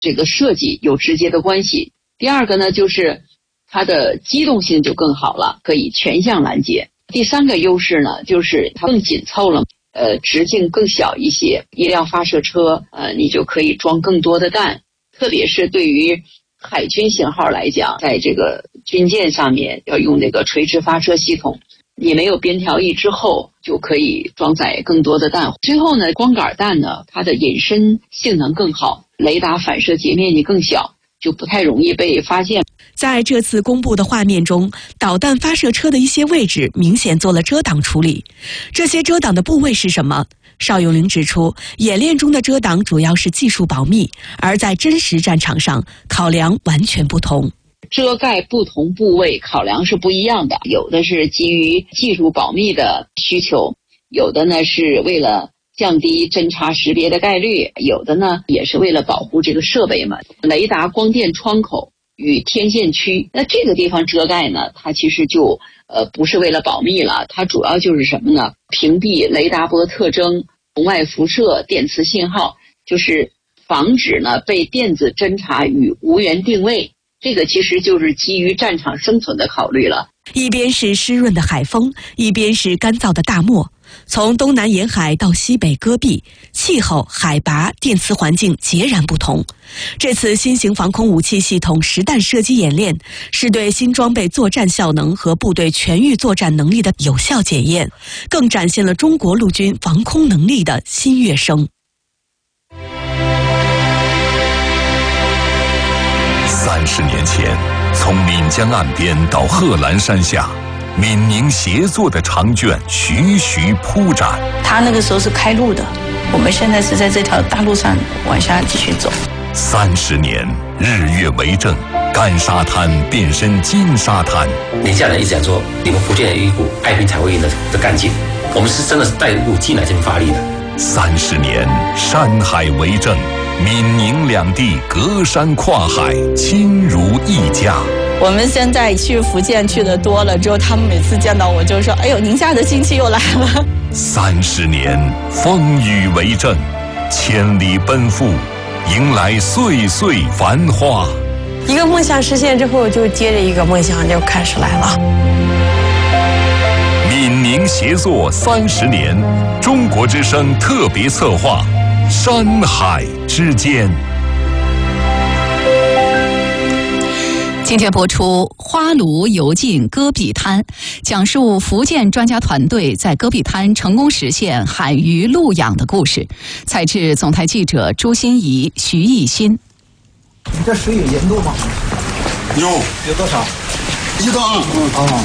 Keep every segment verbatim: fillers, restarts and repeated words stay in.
这个设计有直接的关系。第二个呢，就是它的机动性就更好了，可以全向拦截。第三个优势呢，就是它更紧凑了，呃，直径更小一些。一辆发射车，呃，你就可以装更多的弹。特别是对于海军型号来讲，在这个军舰上面要用这个垂直发射系统，你没有边条翼之后，就可以装载更多的弹。最后呢，光杆弹呢，它的隐身性能更好，雷达反射截面积更小，就不太容易被发现。 在这次公布的画面中，导弹发射车的一些位置明显做了遮挡处理。这些遮挡的部位是什么？邵永龄指出，演练中的遮挡主要是技术保密，而在真实战场上，考量完全不同。 遮盖不同部位考量是不一样的，有的是基于技术保密的需求，有的呢是为了降低侦察识别的概率，有的呢也是为了保护这个设备嘛。雷达光电窗口与天线区，那这个地方遮盖呢，它其实就呃不是为了保密了，它主要就是什么呢？屏蔽雷达波特征、红外辐射、电磁信号，就是防止呢被电子侦察与无源定位。这个其实就是基于战场生存的考虑了。 一边是湿润的海风，一边是干燥的大漠。从东南沿海到西北戈壁，气候、海拔、电磁环境截然不同。这次新型防空武器系统实弹射击演练，是对新装备作战效能和部队全域作战能力的有效检验，更展现了中国陆军防空能力的新跃升。 三十年前，从岷江岸边到贺兰山下，闽宁协作的长卷徐徐铺展。 他那个时候是开路的，我们现在是在这条大路上往下继续走。 三十年，日月为证，干沙滩变身金沙滩。 宁夏人一直讲说，你们福建有一股爱拼才会赢的的干劲，我们是真的是带入劲来这边发力的。 三十年，山海为证。闽宁两地隔山跨海，亲如一家。 我们现在去福建去的多了之后，他们每次见到我就说：“哎呦，宁夏的亲戚又来了。” 三十年，风雨为证，千里奔赴，迎来岁岁繁花。 一个梦想实现之后，就接着一个梦想就开始来了。 闽宁协作三十年，中国之声特别策划。山海之间。 今天播出《花炉游进戈壁滩》，讲述福建专家团队在戈壁滩成功实现海鱼陆养的故事。采制总台记者朱欣怡、徐艺新。 你这水有盐度吗？ 有， 有多少？ 一到二。 嗯啊。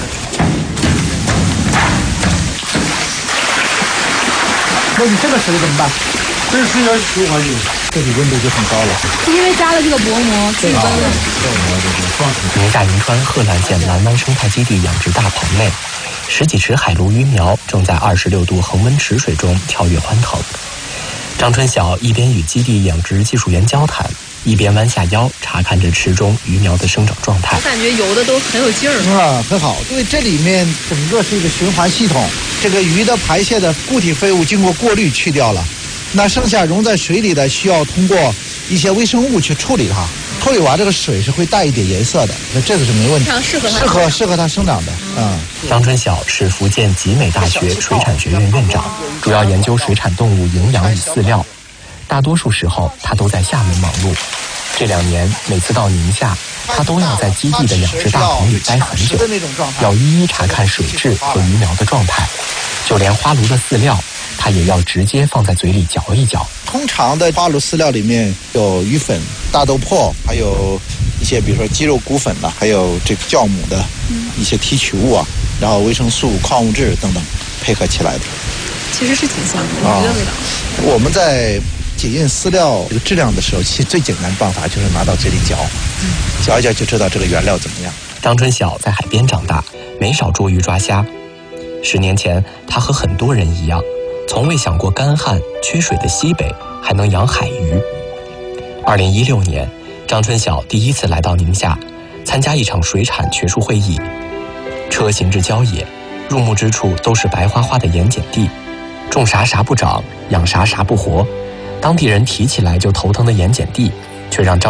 那你这个水怎么办？ 这水要循环性， 这里温度就很高了。 因为加了这个薄膜，气温了。 宁夏银川贺兰县蓝湾生态基地养殖大棚内，十几池海鲈鱼苗正在二十六度恒温池水中跳跃欢腾。张春晓一边与基地养殖技术员交谈，一边弯下腰查看着池中鱼苗的生长状态。 我感觉游的都很有劲儿啊，很好，因为这里面整个是一个循环系统，这个鱼的排泄的固体废物经过过滤去掉了。那剩下溶在水里的，需要通过一些微生物去处理它，处理完这个水是会带一点颜色的，那这个是没问题， 非常适合它， 适合适合它生长的。嗯， 张春晓是福建集美大学水产学院院长，主要研究水产动物营养与饲料。大多数时候他都在厦门忙碌。这两年每次到宁夏，他都要在基地的养殖大棚里待很久，要一一查看水质和鱼苗的状态，就连花鲈的饲料它也要直接放在嘴里嚼一嚼。 通常的花鲈饲料里面有鱼粉、大豆粕，还有一些比如说鸡肉骨粉啦，还有这个酵母的一些提取物啊，然后维生素、矿物质等等配合起来的。 其实是挺香的，我觉得味道。 我们在检验饲料这个质量的时候，其实最简单的办法就是拿到嘴里嚼，嗯、嚼一嚼就知道这个原料怎么样。 张春晓在海边长大，没少捉鱼抓虾。十年前，他和很多人一样，从未想过干旱缺水的西北还能养海鱼。二零一六年，张春晓第一次来到宁夏，参加一场水产学术会议。车行至郊野，入目之处都是白花花的盐碱地，种啥啥不长，养啥啥不活。当地人提起来就头疼的盐碱地，却让张